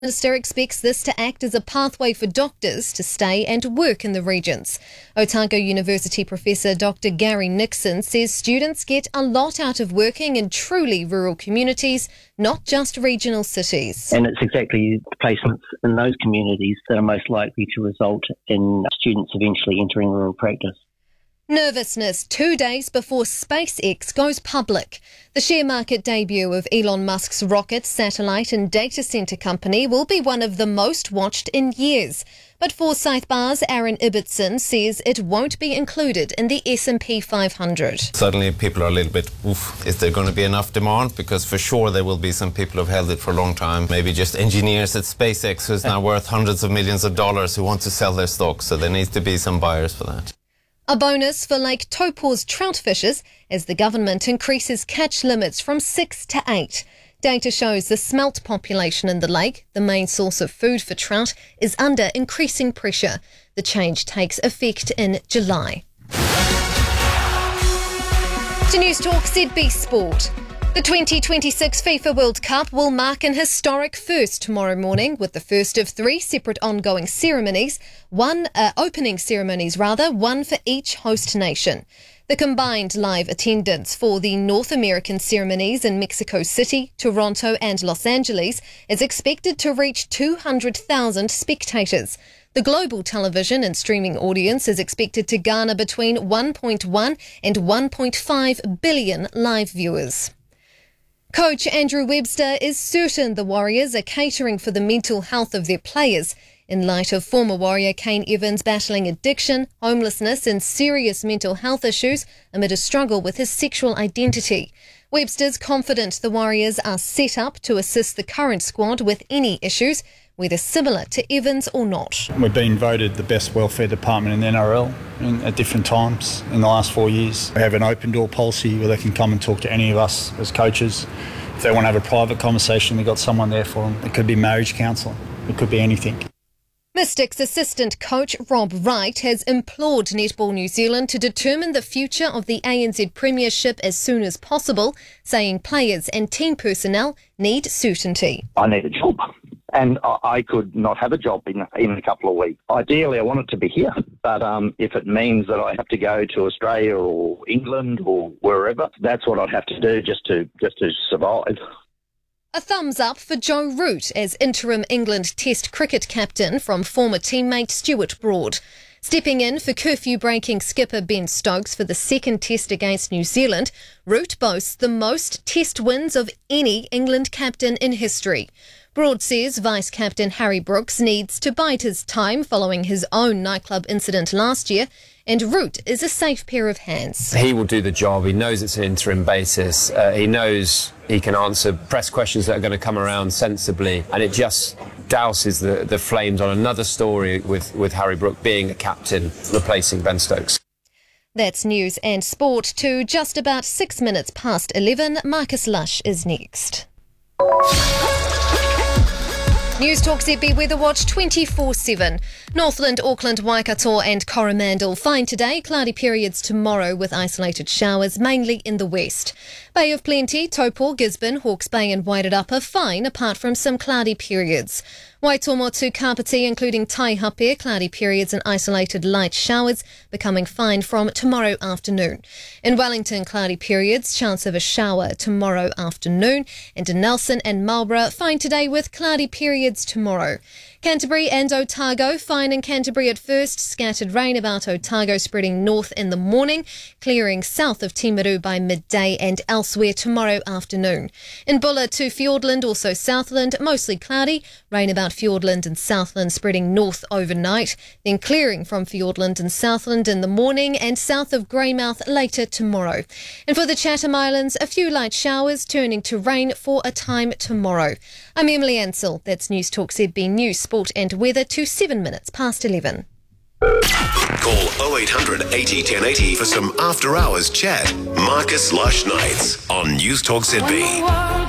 The Minister expects this to act as a pathway for doctors to stay and work in the regions. Otago University Professor Dr. Gary Nixon says students get a lot out of working in truly rural communities, not just regional cities. And it's exactly placements in those communities that are most likely to result in students eventually entering rural practice. Nervousness 2 days before SpaceX goes public. The share market debut of Elon Musk's rocket, satellite and data centre company will be one of the most watched in years. But Forsyth Barr's Aaron Ibbotson says it won't be included in the S&P 500. Suddenly people are a little bit, is there going to be enough demand? Because for sure there will be some people who have held it for a long time. Maybe just engineers at SpaceX who's now worth hundreds of millions of dollars who want to sell their stock. So there needs to be some buyers for that. A bonus for Lake Taupō's trout fishers as the government increases catch limits from 6 to 8. Data shows the smelt population in the lake, the main source of food for trout, is under increasing pressure. The change takes effect in July. To News Talk ZB Sport. The 2026 FIFA World Cup will mark an historic first tomorrow morning with the first of 3 separate ongoing ceremonies, opening ceremonies, one for each host nation. The combined live attendance for the North American ceremonies in Mexico City, Toronto and Los Angeles is expected to reach 200,000 spectators. The global television and streaming audience is expected to garner between 1.1 and 1.5 billion live viewers. Coach Andrew Webster is certain the Warriors are catering for the mental health of their players in light of former Warrior Kane Evans battling addiction, homelessness and serious mental health issues amid a struggle with his sexual identity. Webster's confident the Warriors are set up to assist the current squad with any issues, whether similar to Evans or not. We've been voted the best welfare department in the NRL at different times in the last 4 years. We have an open door policy where they can come and talk to any of us as coaches. If they want to have a private conversation, they've got someone there for them. It could be marriage counsel. It could be anything. Mystics assistant coach Rob Wright has implored Netball New Zealand to determine the future of the ANZ Premiership as soon as possible, saying players and team personnel need certainty. I need a job, and I could not have a job in a couple of weeks. Ideally, I want it to be here, but if it means that I have to go to Australia or England or wherever, that's what I'd have to do just to survive. A thumbs up for Joe Root as interim England Test cricket captain from former teammate Stuart Broad. Stepping in for curfew-breaking skipper Ben Stokes for the second test against New Zealand, Root boasts the most test wins of any England captain in history. Broad says Vice-Captain Harry Brooks needs to bide his time following his own nightclub incident last year, and Root is a safe pair of hands. He will do the job. He knows it's an interim basis. He knows he can answer press questions that are going to come around sensibly, and it just douses the flames on another story with Harry Brook being a captain, replacing Ben Stokes. That's news and sport to just about 6 minutes past 11. Marcus Lush is next. News Talk ZB Weather Watch 24/7. Northland, Auckland, Waikato and Coromandel fine today. Cloudy periods tomorrow with isolated showers, mainly in the west. Bay of Plenty, Taupō, Gisborne, Hawke's Bay and Wairarapa fine apart from some cloudy periods. Waitomo to Kapiti, including Taihape, cloudy periods and isolated light showers, becoming fine from tomorrow afternoon. In Wellington, cloudy periods, chance of a shower tomorrow afternoon. And in Nelson and Marlborough, fine today with cloudy periods tomorrow. Canterbury and Otago, fine in Canterbury at first, scattered rain about Otago spreading north in the morning, clearing south of Timaru by midday and elsewhere tomorrow afternoon. In Bulla to Fiordland, also Southland, mostly cloudy, rain about Fiordland and Southland spreading north overnight, then clearing from Fiordland and Southland in the morning and south of Greymouth later tomorrow. And for the Chatham Islands, a few light showers turning to rain for a time tomorrow. I'm Emily Ansell. That's News Talk ZB News, Sport and Weather to 7 minutes past 11. Call 0800 80 1080 for some after-hours chat. Marcus Lush Nights on News Talk ZB.